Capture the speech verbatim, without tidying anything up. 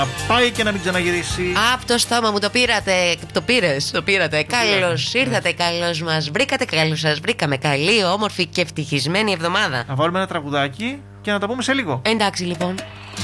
πάει και να μην ξαναγυρίσει. Από το στόμα μου το πήρατε. Το πήρες, το πήρατε. Καλώς ήρθατε, καλώς μας βρήκατε, καλώς σας βρήκαμε. Καλή, όμορφη και ευτυχισμένη εβδομάδα. Να βάλουμε ένα τραγουδάκι και να τα πούμε σε λίγο. Εντάξει λοιπόν.